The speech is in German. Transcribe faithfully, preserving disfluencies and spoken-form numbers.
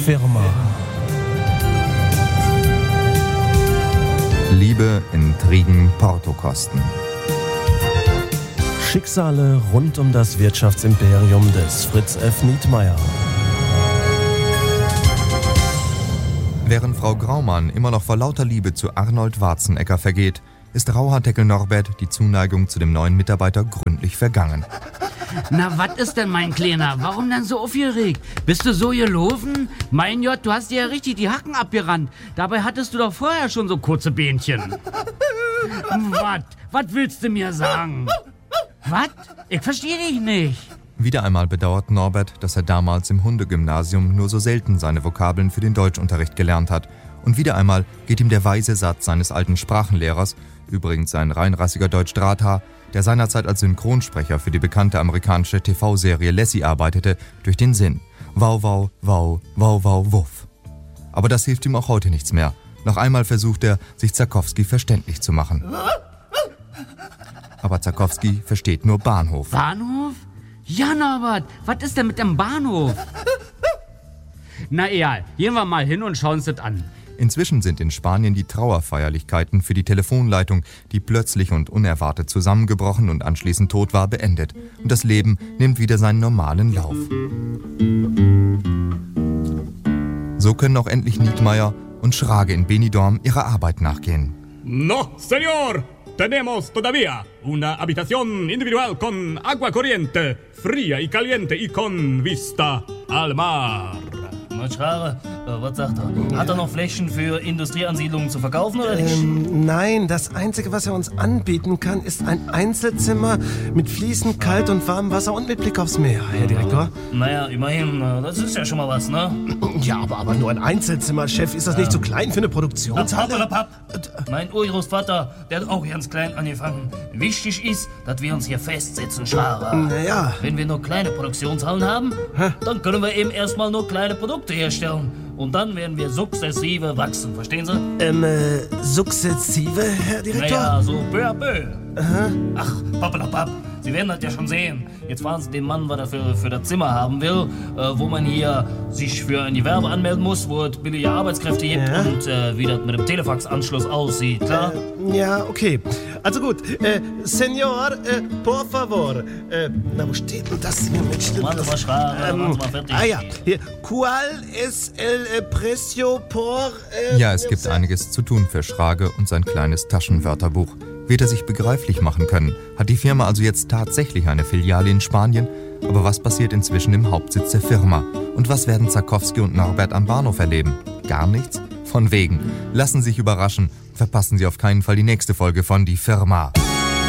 Firma. Liebe, Intrigen, Portokosten. Schicksale rund um das Wirtschaftsimperium des Fritz F. Nietmeyer. Während Frau Graumann immer noch vor lauter Liebe zu Arnold Warzenegger vergeht, ist Rauhaardeckel Norbert die Zuneigung zu dem neuen Mitarbeiter gründlich vergangen. Na, was ist denn, mein Kleiner? Warum denn so aufgeregt? Bist du so gelaufen? Mein Gott, du hast dir ja richtig die Hacken abgerannt. Dabei hattest du doch vorher schon so kurze Bähnchen. Was? Was willst du mir sagen? Was? Ich verstehe dich nicht. Wieder einmal bedauert Norbert, dass er damals im Hundegymnasium nur so selten seine Vokabeln für den Deutschunterricht gelernt hat. Und wieder einmal geht ihm der weise Satz seines alten Sprachenlehrers, übrigens ein reinrassiger Deutsch-Drahthaar, der seinerzeit als Synchronsprecher für die bekannte amerikanische T V-Serie Lassie arbeitete, durch den Sinn. Wow, wow, wow, wow, wow, wuff. Aber das hilft ihm auch heute nichts mehr. Noch einmal versucht er, sich Zarkowski verständlich zu machen. Aber Zarkowski versteht nur Bahnhof. Bahnhof? Ja, Norbert, was ist denn mit dem Bahnhof? Na egal, gehen wir mal hin und schauen uns das an. Inzwischen sind in Spanien die Trauerfeierlichkeiten für die Telefonleitung, die plötzlich und unerwartet zusammengebrochen und anschließend tot war, beendet. Und das Leben nimmt wieder seinen normalen Lauf. So können auch endlich Nietmeyer und Schrage in Benidorm ihrer Arbeit nachgehen. No, señor! Tenemos todavía una habitación individual con agua corriente, fría y caliente y con vista al mar. Na, Schrage, äh, was sagt er? Hat er noch Flächen für Industrieansiedlungen zu verkaufen oder nicht? Ähm, nein, das Einzige, was er uns anbieten kann, ist ein Einzelzimmer mit fließend kalt und warmem Wasser und mit Blick aufs Meer, Herr Direktor. Naja, immerhin, das ist ja schon mal was, ne? Ja, aber, aber nur ein Einzelzimmer, Chef. Ist das nicht zu klein für eine Produktionshalle? Papp, mein Urgroßvater, der hat auch ganz klein angefangen. Wichtig ist, dass wir uns hier festsetzen, Schrage. Naja. Wenn wir nur kleine Produktionshallen haben, Hä? dann können wir eben erstmal nur kleine Produkte herstellen. Und dann werden wir sukzessive wachsen, verstehen Sie? Ähm, äh, sukzessive, Herr Direktor? Naja, so peu à peu. Aha. Ach, pappelapapp, Sie werden das ja schon sehen. Jetzt fragen Sie den Mann, was er für, für das Zimmer haben will, äh, wo man hier sich für ein Gewerbe anmelden muss, wo es billige Arbeitskräfte gibt ja. und äh, wie das mit dem Telefax-Anschluss aussieht, klar? Äh, ja, okay. Also gut, äh, Senor, äh, por favor. Äh, na, wo steht denn das hier mit? Machen Sie mal Schrage, ähm, machen Sie mal fertig. Ah ja, hier. Qual es el precio por... Äh, ja, es gibt einiges zu tun für Schrage und sein kleines Taschenwörterbuch. Wird er sich begreiflich machen können? Hat die Firma also jetzt tatsächlich eine Filiale in Spanien? Aber was passiert inzwischen im Hauptsitz der Firma? Und was werden Zarkowski und Norbert am Bahnhof erleben? Gar nichts? Von wegen. Lassen Sie sich überraschen. Verpassen Sie auf keinen Fall die nächste Folge von Die Firma.